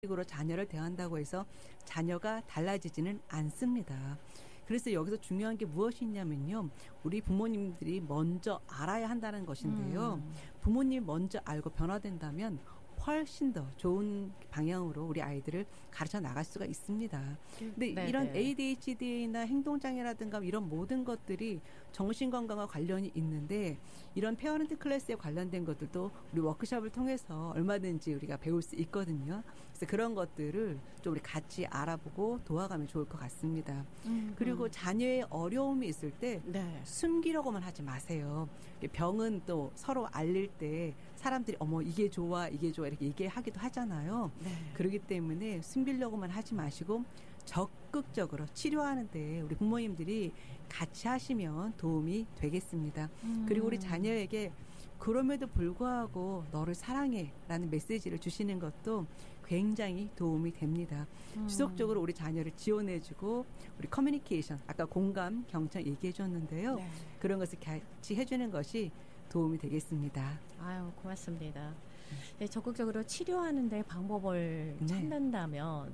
식으로 자녀를 대한다고 해서 자녀가 달라지지는 않습니다. 그래서 여기서 중요한 게 무엇이 있냐면요. 우리 부모님들이 먼저 알아야 한다는 것인데요. 부모님이 먼저 알고 변화된다면 훨씬 더 좋은 방향으로 우리 아이들을 가르쳐 나갈 수가 있습니다. 근데 네네. 이런 ADHD나 행동장애라든가 이런 모든 것들이 정신건강과 관련이 있는데 이런 페어런트 클래스에 관련된 것들도 우리 워크숍을 통해서 얼마든지 우리가 배울 수 있거든요. 그래서 그런 것들을 좀 우리 같이 알아보고 도와가면 좋을 것 같습니다. 그리고 자녀의 어려움이 있을 때 네. 숨기려고만 하지 마세요. 병은 또 서로 알릴 때 사람들이 어머 이게 좋아 이렇게 얘기하기도 하잖아요. 네. 그렇기 때문에 숨기려고만 하지 마시고 적극적으로 치료하는데 우리 부모님들이 같이 하시면 도움이 되겠습니다. 그리고 우리 자녀에게 그럼에도 불구하고 너를 사랑해 라는 메시지를 주시는 것도 굉장히 도움이 됩니다. 지속적으로 우리 자녀를 지원해주고 우리 커뮤니케이션 아까 공감, 경청 얘기해 줬는데요. 네. 그런 것을 같이 해주는 것이 도움이 되겠습니다. 아유, 고맙습니다. 네, 적극적으로 치료하는데 방법을 네. 찾는다면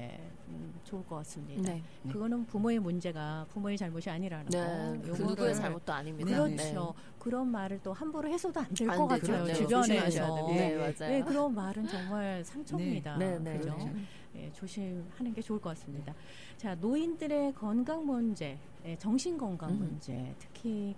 좋을 것 같습니다. 네. 그거는 부모의 문제가 부모의 잘못이 아니라는 네, 거. 그 누구의 잘못도 아닙니다. 그렇죠. 그런 말을 또 함부로 해서도 안 될 안 것 되죠. 같아요. 네, 주변에서. 조심하셔야 됩니다. 네, 맞아요. 네, 그런 말은 정말 상처입니다. 네, 네, 그죠? 그렇죠. 네, 조심하는 게 좋을 것 같습니다. 자, 노인들의 건강 문제, 정신 건강 문제, 특히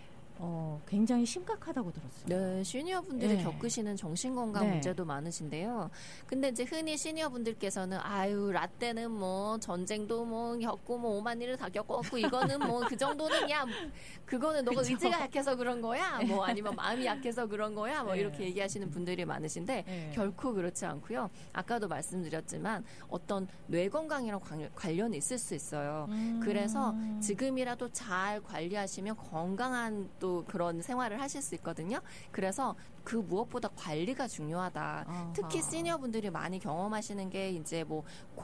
굉장히 심각하다고 들었어요. 네, 시니어분들이 네. 겪으시는 정신건강 네. 문제도 많으신데요. 근데 이제 흔히 시니어분들께서는 아유, 라떼는 뭐 전쟁도 뭐 겪고 뭐 오만 일을 다 겪었고 이거는 뭐 그 정도는 야, 그거는 너가 그쵸. 의지가 약해서 그런 거야. 뭐 아니면 마음이 약해서 그런 거야. 뭐 네. 이렇게 얘기하시는 분들이 많으신데 네. 결코 그렇지 않고요. 아까도 말씀드렸지만 어떤 뇌 건강이랑 관련이 있을 수 있어요. 그래서 지금이라도 잘 관리하시면 건강한 또 그런 생활을 하실 수 있거든요. 그래서 그 무엇보다 관리가 중요하다. 아하. 특히 시니어분들이 많이 경험하시는 게 이제 뭐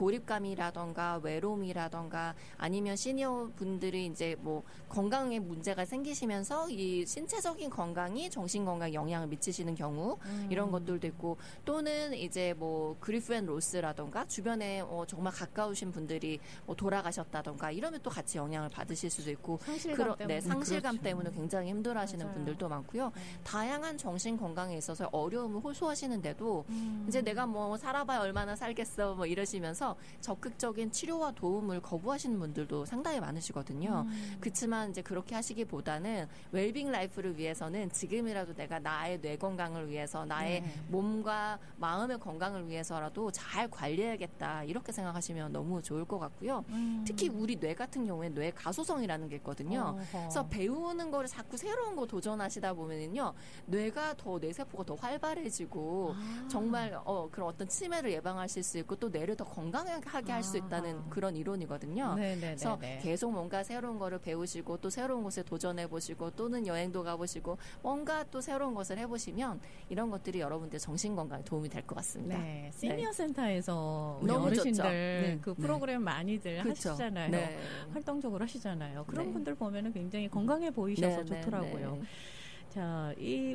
고립감이라던가 외로움이라던가 아니면 시니어분들이 이제 뭐 건강에 문제가 생기시면서 이 신체적인 건강이 정신 건강에 영향을 미치시는 경우 이런 것들도 있고 또는 이제 뭐 그리프 앤 로스라던가 주변에 정말 가까우신 분들이 뭐 돌아가셨다던가 이러면 또 같이 영향을 받으실 수도 있고 상실감 때문에. 상실감 그렇죠. 때문에 굉장히 힘들어하시는 맞아요. 분들도 많고요. 다양한 정신 건강에 있어서 어려움을 호소하시는데도 이제 내가 뭐 살아봐야 얼마나 살겠어 뭐 이러시면서 적극적인 치료와 도움을 거부하시는 분들도 상당히 많으시거든요. 그렇지만 이제 그렇게 하시기보다는 웰빙 라이프를 위해서는 지금이라도 내가 나의 뇌 건강을 위해서 나의 몸과 마음의 건강을 위해서라도 잘 관리해야겠다 이렇게 생각하시면 너무 좋을 것 같고요. 특히 우리 뇌 같은 경우에 뇌 가소성이라는 게 있거든요. 그래서 배우는 거를 자꾸 새로운 거 도전하시다 보면은요 뇌가 더 뇌세포가 더 활발해지고 정말 그런 어떤 치매를 예방하실 수 있고 또 뇌를 더 건강하게 할 수 있다는 그런 이론이거든요. 그래서 계속 뭔가 새로운 거를 배우시고 또 새로운 곳에 도전해 보시고 또는 여행도 가보시고 뭔가 또 새로운 것을 해보시면 이런 것들이 여러분들 정신 건강에 도움이 될 것 같습니다. 네, 시니어 센터에서 우리 너무 어르신들 좋죠. 네, 그 프로그램 많이들 그렇죠. 하시잖아요. 네. 활동적으로 하시잖아요. 그런 네. 분들 보면은 굉장히 건강해 보이셔서 네, 네, 좋더라고요. 네. 자,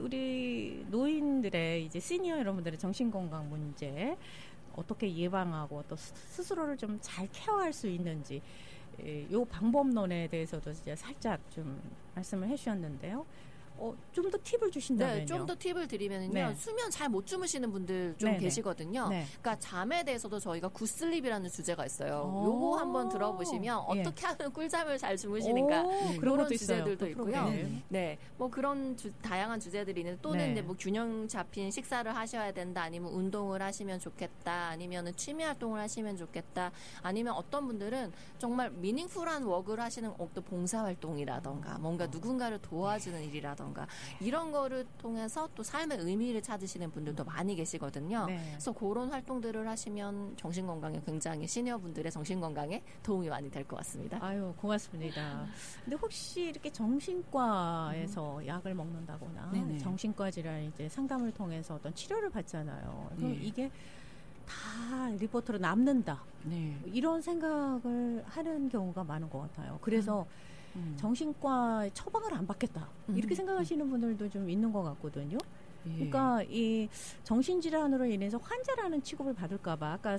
우리 노인들의 이제 시니어 여러분들의 정신건강 문제 어떻게 예방하고 또 스스로를 좀 잘 케어할 수 있는지 요 방법론에 대해서도 이제 살짝 좀 말씀을 해주셨는데요. 좀 더 팁을 주신다면요. 네, 좀 더 팁을 드리면은요. 네. 수면 잘 못 주무시는 분들 좀 네네. 계시거든요. 네. 그러니까 잠에 대해서도 저희가 굿슬립이라는 주제가 있어요. 오. 요거 한번 들어보시면 예. 어떻게 하면 꿀잠을 잘 주무시는가 그런 그런 것도 주제들도 있어요. 그 있고요. 프로그램. 네, 뭐 그런 다양한 주제들이 있는데 또는 네. 이제 뭐 균형 잡힌 식사를 하셔야 된다, 아니면 운동을 하시면 좋겠다, 아니면은 취미 활동을 하시면 좋겠다, 아니면 어떤 분들은 정말 미닝풀한 워크를 하시는 어떤 봉사 활동이라던가 뭔가 누군가를 도와주는 일이라던가 이런 거를 통해서 또 삶의 의미를 찾으시는 분들도 많이 계시거든요. 네. 그래서 그런 활동들을 하시면 정신 건강에 굉장히 시니어분들의 정신 건강에 도움이 많이 될 것 같습니다. 아유, 고맙습니다. 근데 혹시 이렇게 정신과에서 약을 먹는다거나 네네. 정신과 질환 이제 상담을 통해서 어떤 치료를 받잖아요. 그럼 네. 이게 다 리포트로 남는다. 네. 이런 생각을 하는 경우가 많은 것 같아요. 그래서 정신과 처방을 안 받겠다. 이렇게 생각하시는 분들도 좀 있는 것 같거든요. 예. 그러니까 이 정신질환으로 인해서 환자라는 취급을 받을까봐 아까